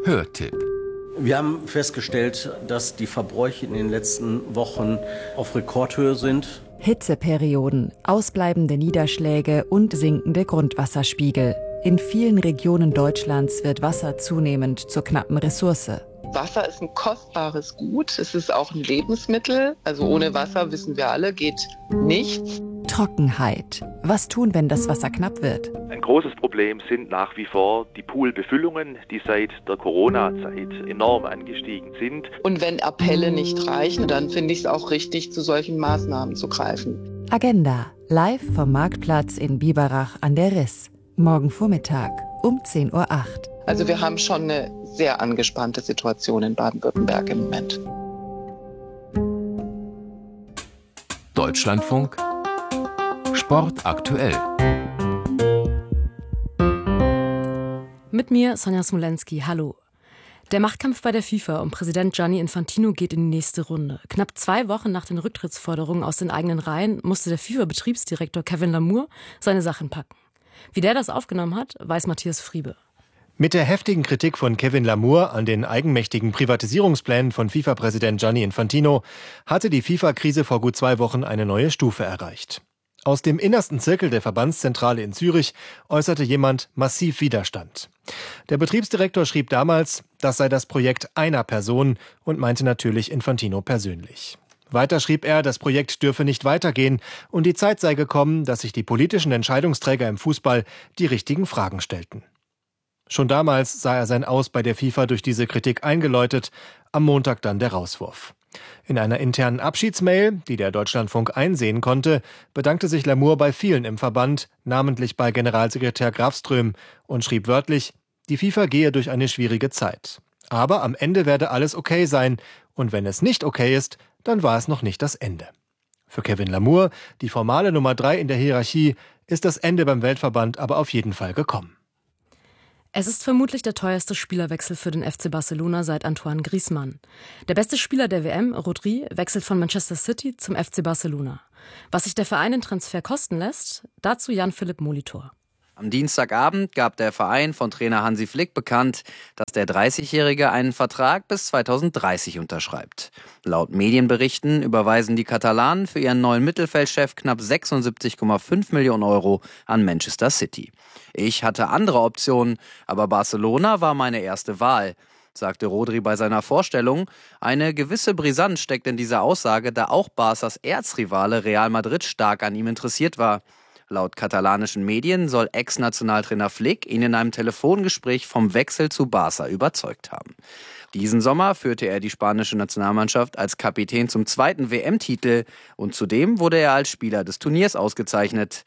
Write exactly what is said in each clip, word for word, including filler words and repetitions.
Hörtipp. Wir haben festgestellt, dass die Verbräuche in den letzten Wochen auf Rekordhöhe sind. Hitzeperioden, ausbleibende Niederschläge und sinkende Grundwasserspiegel. In vielen Regionen Deutschlands wird Wasser zunehmend zur knappen Ressource. Wasser ist ein kostbares Gut, es ist auch ein Lebensmittel. Also ohne Wasser, wissen wir alle, geht nichts. Trockenheit. Was tun, wenn das Wasser knapp wird? Ein großes Problem sind nach wie vor die Poolbefüllungen, die seit der Corona-Zeit enorm angestiegen sind. Und wenn Appelle nicht reichen, dann finde ich es auch richtig, zu solchen Maßnahmen zu greifen. Agenda. Live vom Marktplatz in Biberach an der Riss. Morgen Vormittag um zehn Uhr acht. Also wir haben schon eine sehr angespannte Situation in Baden-Württemberg im Moment. Deutschlandfunk Sport aktuell. Mit mir Sonja Smolenski, hallo. Der Machtkampf bei der FIFA um Präsident Gianni Infantino geht in die nächste Runde. Knapp zwei Wochen nach den Rücktrittsforderungen aus den eigenen Reihen musste der FIFA-Betriebsdirektor Kevin Lamour seine Sachen packen. Wie der das aufgenommen hat, weiß Matthias Friebe. Mit der heftigen Kritik von Kevin Lamour an den eigenmächtigen Privatisierungsplänen von FIFA-Präsident Gianni Infantino hatte die FIFA-Krise vor gut zwei Wochen eine neue Stufe erreicht. Aus dem innersten Zirkel der Verbandszentrale in Zürich äußerte jemand massiv Widerstand. Der Betriebsdirektor schrieb damals, das sei das Projekt einer Person und meinte natürlich Infantino persönlich. Weiter schrieb er, das Projekt dürfe nicht weitergehen und die Zeit sei gekommen, dass sich die politischen Entscheidungsträger im Fußball die richtigen Fragen stellten. Schon damals sah er sein Aus bei der FIFA durch diese Kritik eingeläutet, am Montag dann der Rauswurf. In einer internen Abschiedsmail, die der Deutschlandfunk einsehen konnte, bedankte sich Lamour bei vielen im Verband, namentlich bei Generalsekretär Grafström, und schrieb wörtlich, die FIFA gehe durch eine schwierige Zeit. Aber am Ende werde alles okay sein, und wenn es nicht okay ist, dann war es noch nicht das Ende. Für Kevin Lamour, die formale Nummer drei in der Hierarchie, ist das Ende beim Weltverband aber auf jeden Fall gekommen. Es ist vermutlich der teuerste Spielerwechsel für den F C Barcelona seit Antoine Griezmann. Der beste Spieler der W M, Rodri, wechselt von Manchester City zum F C Barcelona. Was sich der Verein den Transfer kosten lässt, dazu Jan-Philipp Molitor. Am Dienstagabend gab der Verein von Trainer Hansi Flick bekannt, dass der dreißigjährige einen Vertrag bis zweitausenddreißig unterschreibt. Laut Medienberichten überweisen die Katalanen für ihren neuen Mittelfeldchef knapp sechsundsiebzig Komma fünf Millionen Euro an Manchester City. Ich hatte andere Optionen, aber Barcelona war meine erste Wahl, sagte Rodri bei seiner Vorstellung. Eine gewisse Brisanz steckt in dieser Aussage, da auch Barças Erzrivale Real Madrid stark an ihm interessiert war. Laut katalanischen Medien soll Ex-Nationaltrainer Flick ihn in einem Telefongespräch vom Wechsel zu Barça überzeugt haben. Diesen Sommer führte er die spanische Nationalmannschaft als Kapitän zum zweiten W M-Titel und zudem wurde er als Spieler des Turniers ausgezeichnet.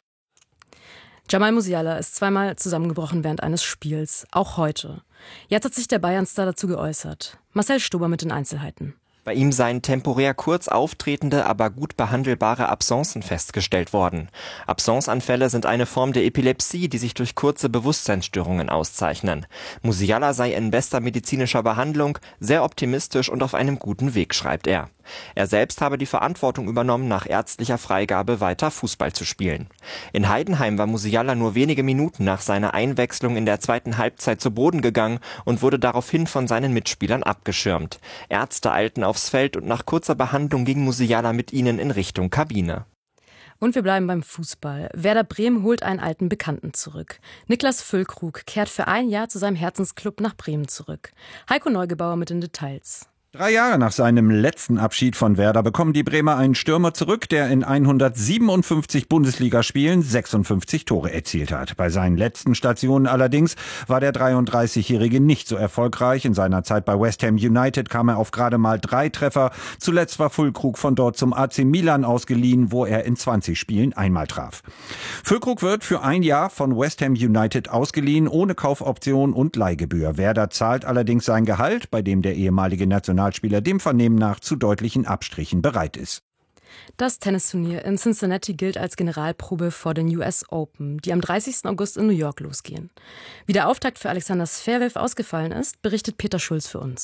Jamal Musiala ist zweimal zusammengebrochen während eines Spiels, auch heute. Jetzt hat sich der Bayern-Star dazu geäußert. Marcel Stober mit den Einzelheiten. Bei ihm seien temporär kurz auftretende, aber gut behandelbare Absencen festgestellt worden. Absenceanfälle sind eine Form der Epilepsie, die sich durch kurze Bewusstseinsstörungen auszeichnen. Musiala sei in bester medizinischer Behandlung, sehr optimistisch und auf einem guten Weg, schreibt er. Er selbst habe die Verantwortung übernommen, nach ärztlicher Freigabe weiter Fußball zu spielen. In Heidenheim war Musiala nur wenige Minuten nach seiner Einwechslung in der zweiten Halbzeit zu Boden gegangen und wurde daraufhin von seinen Mitspielern abgeschirmt. Ärzte eilten aufs Feld und nach kurzer Behandlung ging Musiala mit ihnen in Richtung Kabine. Und wir bleiben beim Fußball. Werder Bremen holt einen alten Bekannten zurück. Niklas Füllkrug kehrt für ein Jahr zu seinem Herzensclub nach Bremen zurück. Heiko Neugebauer mit den Details. Drei Jahre nach seinem letzten Abschied von Werder bekommen die Bremer einen Stürmer zurück, der in hundertsiebenundfünfzig Bundesligaspielen sechsundfünfzig Tore erzielt hat. Bei seinen letzten Stationen allerdings war der dreiunddreißigjährige nicht so erfolgreich. In seiner Zeit bei West Ham United kam er auf gerade mal drei Treffer. Zuletzt war Füllkrug von dort zum A C Milan ausgeliehen, wo er in zwanzig Spielen einmal traf. Füllkrug wird für ein Jahr von West Ham United ausgeliehen, ohne Kaufoption und Leihgebühr. Werder zahlt allerdings sein Gehalt, bei dem der ehemalige Nationalspieler dem Vernehmen nach zu deutlichen Abstrichen bereit ist. Das Tennisturnier in Cincinnati gilt als Generalprobe vor den U S Open, die am dreißigsten August in New York losgehen. Wie der Auftakt für Alexander Zverev ausgefallen ist, berichtet Peter Schulz für uns.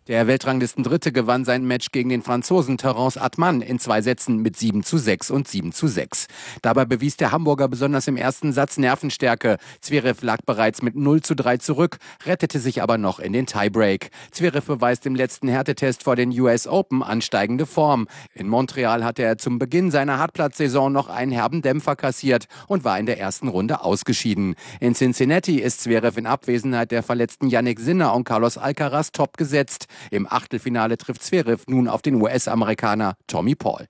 Der Weltranglisten-Dritte gewann sein Match gegen den Franzosen Terence Atman in zwei Sätzen mit sieben zu sechs und sieben zu sechs. Dabei bewies der Hamburger besonders im ersten Satz Nervenstärke. Zverev lag bereits mit null zu drei zurück, rettete sich aber noch in den Tiebreak. Zverev beweist im letzten Härtetest vor den U S Open ansteigende Form. In Montreal hatte er zum Beginn seiner Hartplatzsaison noch einen herben Dämpfer kassiert und war in der ersten Runde ausgeschieden. In Cincinnati ist Zverev in Abwesenheit der verletzten Jannik Sinner und Carlos Alcaraz top gesetzt. Im Achtelfinale trifft Zverev nun auf den U S-Amerikaner Tommy Paul.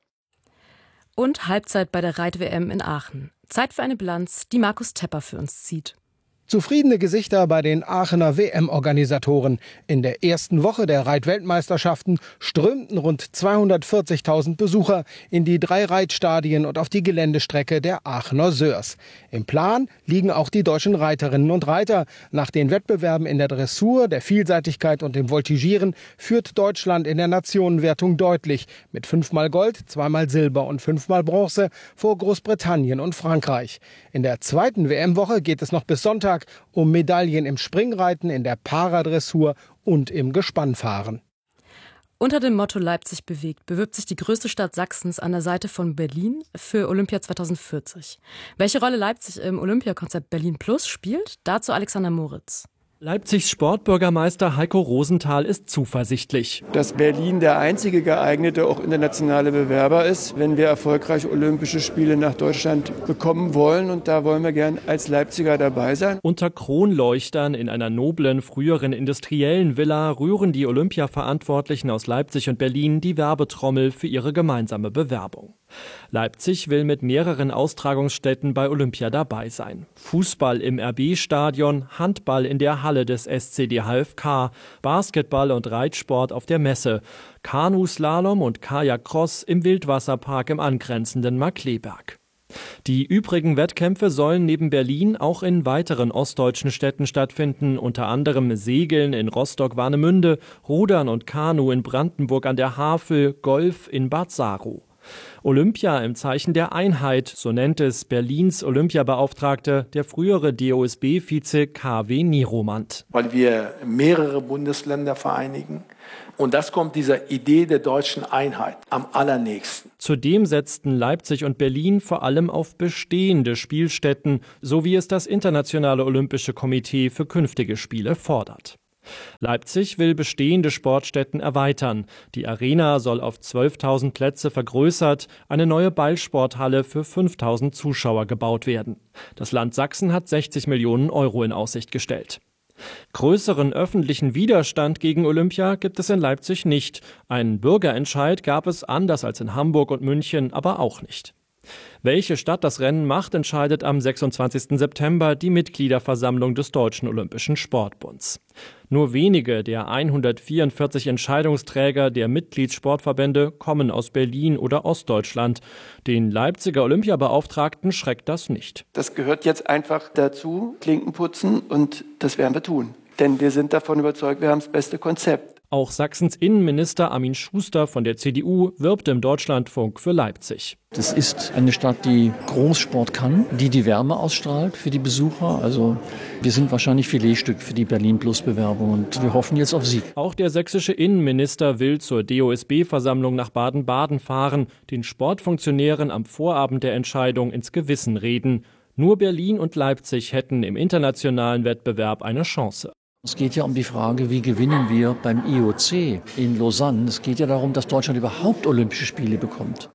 Und Halbzeit bei der Reit-W M in Aachen. Zeit für eine Bilanz, die Markus Tepper für uns zieht. Zufriedene Gesichter bei den Aachener W M-Organisatoren. In der ersten Woche der Reit-Weltmeisterschaften strömten rund zweihundertvierzigtausend Besucher in die drei Reitstadien und auf die Geländestrecke der Aachener Sörs. Im Plan liegen auch die deutschen Reiterinnen und Reiter. Nach den Wettbewerben in der Dressur, der Vielseitigkeit und dem Voltigieren führt Deutschland in der Nationenwertung deutlich mit fünfmal Gold, zweimal Silber und fünfmal Bronze vor Großbritannien und Frankreich. In der zweiten W M-Woche geht es noch bis Sonntag um Medaillen im Springreiten, in der Paradressur und im Gespannfahren. Unter dem Motto Leipzig bewegt bewirbt sich die größte Stadt Sachsens an der Seite von Berlin für Olympia zweitausendvierzig. Welche Rolle Leipzig im Olympiakonzept Berlin Plus spielt? Dazu Alexander Moritz. Leipzigs Sportbürgermeister Heiko Rosenthal ist zuversichtlich. Dass Berlin der einzige geeignete, auch internationale Bewerber ist, wenn wir erfolgreich Olympische Spiele nach Deutschland bekommen wollen. Und da wollen wir gern als Leipziger dabei sein. Unter Kronleuchtern in einer noblen, früheren industriellen Villa rühren die Olympia-Verantwortlichen aus Leipzig und Berlin die Werbetrommel für ihre gemeinsame Bewerbung. Leipzig will mit mehreren Austragungsstätten bei Olympia dabei sein. Fußball im R B-Stadion, Handball in der Halle des S C D H F K, Basketball und Reitsport auf der Messe, Kanuslalom und Kajak-Cross im Wildwasserpark im angrenzenden Markkleeberg. Die übrigen Wettkämpfe sollen neben Berlin auch in weiteren ostdeutschen Städten stattfinden, unter anderem Segeln in Rostock-Warnemünde, Rudern und Kanu in Brandenburg an der Havel, Golf in Bad Saro. Olympia im Zeichen der Einheit, so nennt es Berlins Olympiabeauftragte, der frühere D O S B-Vize K W Nieromand. Weil wir mehrere Bundesländer vereinigen. Und das kommt dieser Idee der deutschen Einheit am allernächsten. Zudem setzten Leipzig und Berlin vor allem auf bestehende Spielstätten, so wie es das Internationale Olympische Komitee für künftige Spiele fordert. Leipzig will bestehende Sportstätten erweitern. Die Arena soll auf zwölftausend Plätze vergrößert, eine neue Ballsporthalle für fünftausend Zuschauer gebaut werden. Das Land Sachsen hat sechzig Millionen Euro in Aussicht gestellt. Größeren öffentlichen Widerstand gegen Olympia gibt es in Leipzig nicht. Einen Bürgerentscheid gab es anders als in Hamburg und München aber auch nicht. Welche Stadt das Rennen macht, entscheidet am sechsundzwanzigsten September die Mitgliederversammlung des Deutschen Olympischen Sportbunds. Nur wenige der hundertvierundvierzig Entscheidungsträger der Mitgliedssportverbände kommen aus Berlin oder Ostdeutschland. Den Leipziger Olympiabeauftragten schreckt das nicht. Das gehört jetzt einfach dazu, Klinken putzen, und das werden wir tun. Denn wir sind davon überzeugt, wir haben das beste Konzept. Auch Sachsens Innenminister Armin Schuster von der C D U wirbt im Deutschlandfunk für Leipzig. Das ist eine Stadt, die Großsport kann, die die Wärme ausstrahlt für die Besucher. Also wir sind wahrscheinlich Filetstück für die Berlin-Plus-Bewerbung und wir hoffen jetzt auf Sieg. Auch der sächsische Innenminister will zur D O S B-Versammlung nach Baden-Baden fahren, den Sportfunktionären am Vorabend der Entscheidung ins Gewissen reden. Nur Berlin und Leipzig hätten im internationalen Wettbewerb eine Chance. Es geht ja um die Frage, wie gewinnen wir beim I O C in Lausanne. Es geht ja darum, dass Deutschland überhaupt Olympische Spiele bekommt.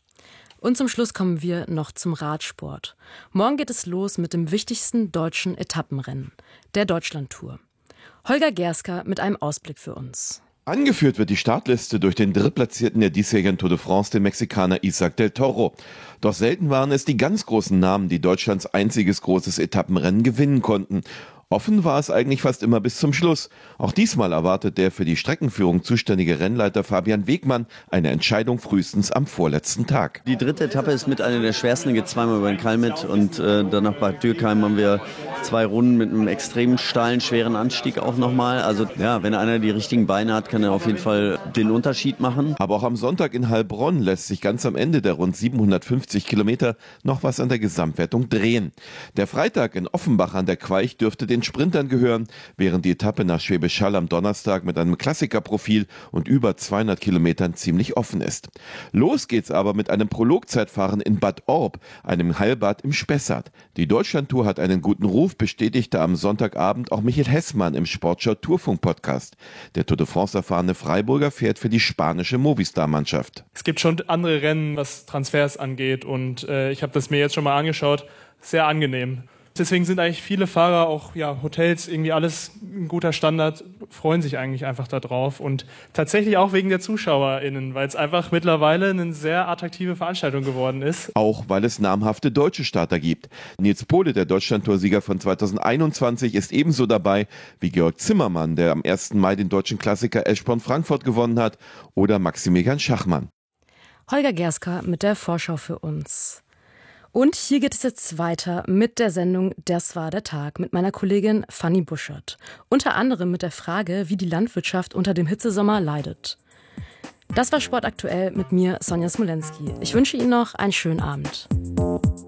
Und zum Schluss kommen wir noch zum Radsport. Morgen geht es los mit dem wichtigsten deutschen Etappenrennen, der Deutschlandtour. Holger Gerska mit einem Ausblick für uns. Angeführt wird die Startliste durch den Drittplatzierten der diesjährigen Tour de France, den Mexikaner Isaac del Toro. Doch selten waren es die ganz großen Namen, die Deutschlands einziges großes Etappenrennen gewinnen konnten. Offen war es eigentlich fast immer bis zum Schluss. Auch diesmal erwartet der für die Streckenführung zuständige Rennleiter Fabian Wegmann eine Entscheidung frühestens am vorletzten Tag. Die dritte Etappe ist mit einer der schwersten, geht zweimal über den Kalmit und äh, danach bei Dürkheim haben wir zwei Runden mit einem extrem steilen, schweren Anstieg auch nochmal. Also ja, wenn einer die richtigen Beine hat, kann er auf jeden Fall den Unterschied machen. Aber auch am Sonntag in Heilbronn lässt sich ganz am Ende der rund siebenhundertfünfzig Kilometer noch was an der Gesamtwertung drehen. Der Freitag in Offenbach an der Queich dürfte den den Sprintern gehören, während die Etappe nach Schwäbisch Hall am Donnerstag mit einem Klassikerprofil und über zweihundert Kilometern ziemlich offen ist. Los geht's aber mit einem Prologzeitfahren in Bad Orb, einem Heilbad im Spessart. Die Deutschlandtour hat einen guten Ruf, bestätigte am Sonntagabend auch Michael Hessmann im Sportschau Tourfunk Podcast. Der Tour de France erfahrene Freiburger fährt für die spanische Movistar-Mannschaft. Es gibt schon andere Rennen, was Transfers angeht, und äh, ich habe das mir jetzt schon mal angeschaut. Sehr angenehm. Deswegen sind eigentlich viele Fahrer, auch ja, Hotels, irgendwie alles ein guter Standard, freuen sich eigentlich einfach darauf. Und tatsächlich auch wegen der ZuschauerInnen, weil es einfach mittlerweile eine sehr attraktive Veranstaltung geworden ist. Auch weil es namhafte deutsche Starter gibt. Nils Pohle, der Deutschlandtour-Sieger von zweitausendeinundzwanzig, ist ebenso dabei wie Georg Zimmermann, der am ersten Mai den deutschen Klassiker Eschborn-Frankfurt gewonnen hat, oder Maximilian Schachmann. Holger Gerska mit der Vorschau für uns. Und hier geht es jetzt weiter mit der Sendung Das war der Tag mit meiner Kollegin Fanny Buschert. Unter anderem mit der Frage, wie die Landwirtschaft unter dem Hitzesommer leidet. Das war Sport aktuell mit mir, Sonja Smolenski. Ich wünsche Ihnen noch einen schönen Abend.